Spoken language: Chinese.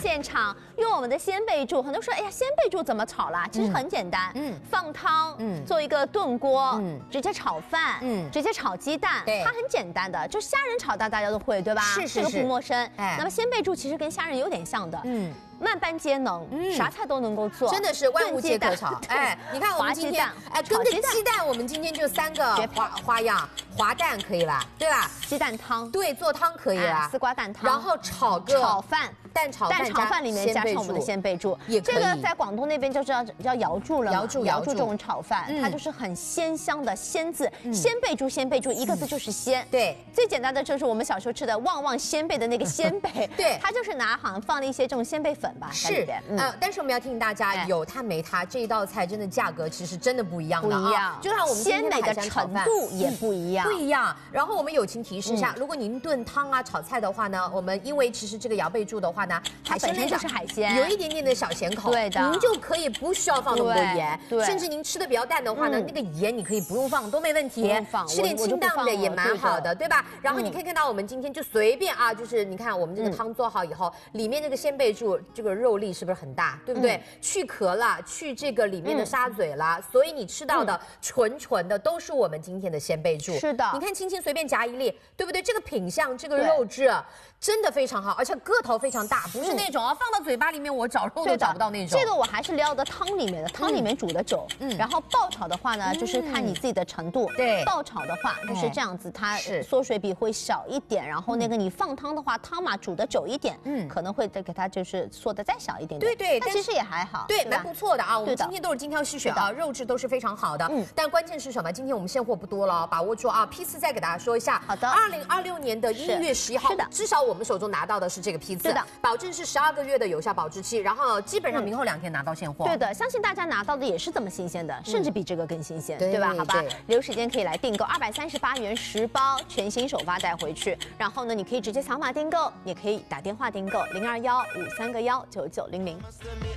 现场，用我们的鲜贝柱。很多人说，哎呀，鲜贝柱怎么炒啦？其实很简单，放汤，做一个炖锅，直接炒饭，直接炒鸡蛋，它很简单的，就虾仁炒蛋大家都会，对吧？是，这个不陌生。那么鲜贝柱其实跟虾仁有点像的，万般皆能，啥菜都能够做， 真的是万物皆可炒。哎，你看我们今天，哎，跟着鸡蛋，我们今天就3个花样，滑蛋可以啦，对吧？ 鸡蛋汤， 对，做汤可以啦， 丝瓜蛋汤， 然后炒饭。蛋炒饭里面加上我们的鲜贝柱，也可以。这个在广东那边就叫瑶柱了，瑶柱这种炒饭，它就是很鲜香的鲜字，鲜贝柱一个字就是鲜。对，最简单的就是我们小时候吃的旺旺鲜贝的那个鲜贝，对，它就是好像放了一些这种鲜贝粉吧，是，但是我们要提醒大家，有它没它，这一道菜真的价格其实真的不一样的，不一样，就像我们鲜美的程度也不一样，不一样。然后我们友情提示一下，如果您炖汤啊、炒菜的话呢，我们因为其实这个瑶贝柱的话呢。 它本身就是海鲜， 有一点点的小咸口，对的，您就可以不需要放那么多盐，甚至您吃的比较淡的话呢，那个盐你可以不用放都没问题，吃点清淡的也蛮好的，对吧？然后你可以看到我们今天就随便啊，就是你看我们这个汤做好以后，里面这个鲜贝柱这个肉粒是不是很大，对不对？去壳了，去这个里面的沙嘴了，所以你吃到的纯的都是我们今天的鲜贝柱。是的，你看轻轻随便夹一粒，对不对？这个品相，这个肉质真的非常好，而且个头非常大，不是那种放到嘴巴里面我找肉都找不到那种。这个我还是撩的汤里面的，汤里面煮的酒。然后爆炒的话呢，就是看你自己的程度。对，爆炒的话就是这样子，它缩水比会小一点。然后那个你放汤的话，汤嘛煮的久一点，可能会再给它就是缩的再小一点点。对，但其实也还好，对，蛮不错的啊。我们今天都是精挑细选啊，肉质都是非常好的。但关键是什么？今天我们现货不多了，把握住啊！批次再给大家说一下。好的，2026年的1月11号，至少我们手中拿到的是这个批次，是的，保证是12个月的有效保质期，然后基本上明后2天拿到现货。对的，相信大家拿到的也是这么新鲜的，甚至比这个更新鲜，对吧？好吧，留时间可以来订购，238元10包，全新首发带回去。然后呢，你可以直接扫码订购，也可以打电话订购，0215319900。